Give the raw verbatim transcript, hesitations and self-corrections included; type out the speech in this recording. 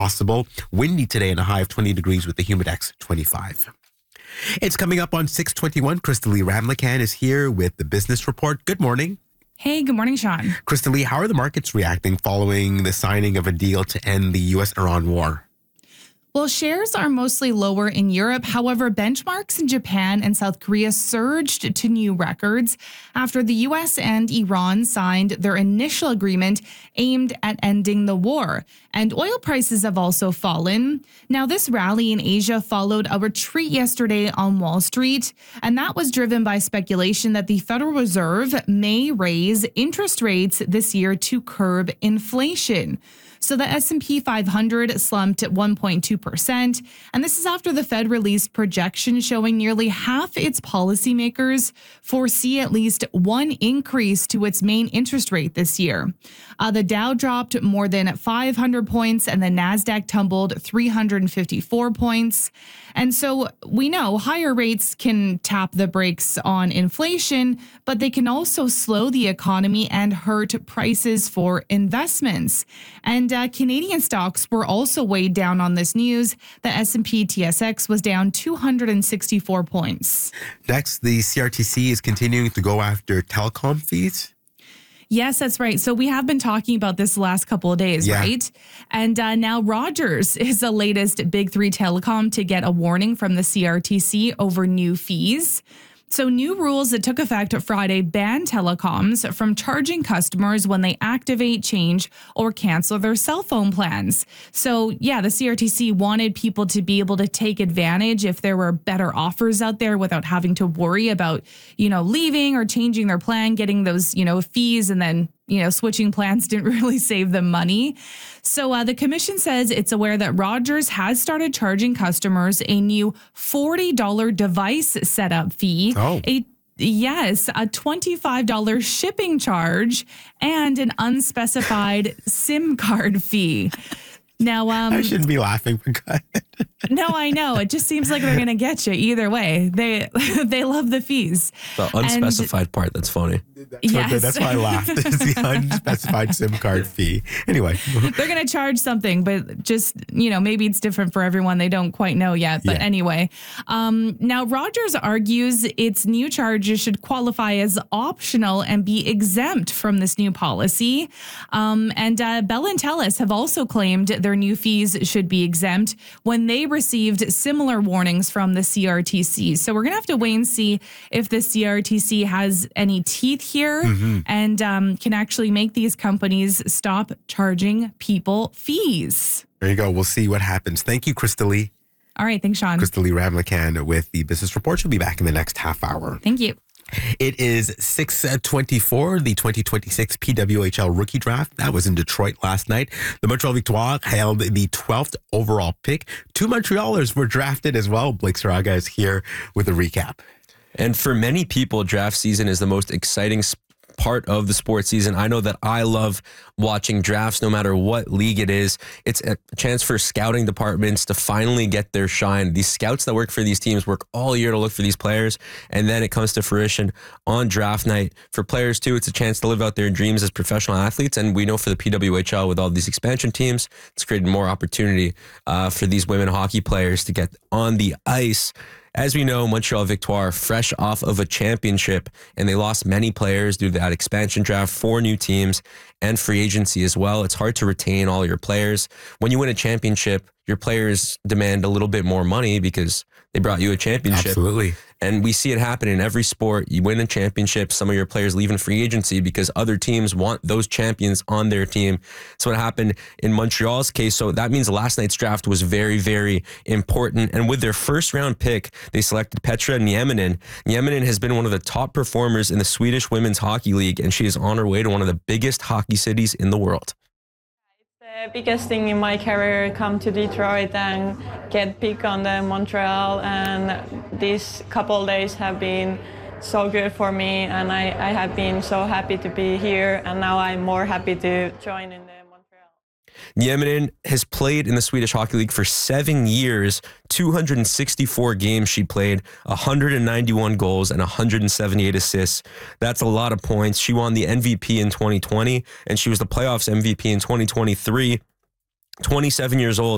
possible. Windy today and a high of twenty degrees with the Humidex twenty-five. It's coming up on six twenty-one. Crystalie Ramlakan is here with the Business Report. Good morning. Hey, good morning, Sean. Crystalie, how are the markets reacting following the signing of a deal to end the U S Iran war? Well, shares are mostly lower in Europe. However, benchmarks in Japan and South Korea surged to new records after the U S and Iran signed their initial agreement aimed at ending the war. And oil prices have also fallen. Now, this rally in Asia followed a retreat yesterday on Wall Street, and that was driven by speculation that the Federal Reserve may raise interest rates this year to curb inflation. So the S and P five hundred slumped at one point two percent, and this is after the Fed released projections showing nearly half its policymakers foresee at least one increase to its main interest rate this year. Uh, the Dow dropped more than five hundred points, and the Nasdaq tumbled three hundred fifty-four points. And so we know higher rates can tap the brakes on inflation, but they can also slow the economy and hurt prices for investments. And uh, Canadian stocks were also weighed down on this news. The S and P T S X was down two hundred sixty-four points. Next, the C R T C is continuing to go after telecom fees. Yes, that's right. So we have been talking about this the last couple of days, yeah. right? And uh, now Rogers is the latest Big Three telecom to get a warning from the C R T C over new fees. So new rules that took effect Friday ban telecoms from charging customers when they activate, change, or cancel their cell phone plans. So yeah, the C R T C wanted people to be able to take advantage if there were better offers out there without having to worry about, you know, leaving or changing their plan, getting those, you know, fees, and then you know, switching plans didn't really save them money. So uh, the commission says it's aware that Rogers has started charging customers a new forty dollars device setup fee. Oh. A Yes, a twenty-five dollars shipping charge and an unspecified SIM card fee. Now, um, I shouldn't be laughing, but go ahead. No, I know. It just seems like they're going to get you either way. They they love the fees. The unspecified and, part, that's funny. Yes. That's why I laughed. It's the unspecified SIM card fee. Anyway. They're going to charge something, but just, you know, maybe it's different for everyone. They don't quite know yet. But yeah. anyway, um, now Rogers argues its new charges should qualify as optional and be exempt from this new policy. Um, and uh, Bell and Telus have also claimed their new fees should be exempt when they received similar warnings from the C R T C. So we're going to have to wait and see if the C R T C has any teeth here mm-hmm. and um, can actually make these companies stop charging people fees. There you go. We'll see what happens. Thank you, Crystalie. All right. Thanks, Sean. Crystalie Ramlakan with the Business Report. She'll be back in the next half hour. Thank you. It is six twenty-four, the twenty twenty-six P W H L Rookie Draft. That was in Detroit last night. The Montreal Victoire held the twelfth overall pick. Two Montrealers were drafted as well. Blake Saraga is here with a recap. And for many people, draft season is the most exciting sp- part of the sports season. I know that I love watching drafts no matter what league it is. It's a chance for scouting departments to finally get their shine. These scouts that work for these teams work all year to look for these players, and then it comes to fruition on draft night. For players too, it's a chance to live out their dreams as professional athletes, and we know for the P W H L with all these expansion teams, it's created more opportunity uh, for these women hockey players to get on the ice. As we know, Montreal Victoire fresh off of a championship, and they lost many players due to that expansion draft, four new teams, and free agency as well. It's hard to retain all your players. When you win a championship, your players demand a little bit more money because they brought you a championship. Absolutely. And we see it happen in every sport. You win a championship, some of your players leave in free agency because other teams want those champions on their team. That's what happened in Montreal's case. So that means last night's draft was very, very important. And with their first round pick, they selected Petra Nieminen. Nieminen has been one of the top performers in the Swedish Women's Hockey League, and she is on her way to one of the biggest hockey cities in the world. The biggest thing in my career, come to Detroit and get picked on the Montreal, and these couple days have been so good for me, and I, I have been so happy to be here, and now I'm more happy to join in the Montreal. Nieminen has played in the Swedish Hockey League for seven years, two hundred sixty-four games she played, one hundred ninety-one goals, and one hundred seventy-eight assists. That's a lot of points. She won the M V P in twenty twenty, and she was the playoffs M V P in twenty twenty-three. twenty-seven years old,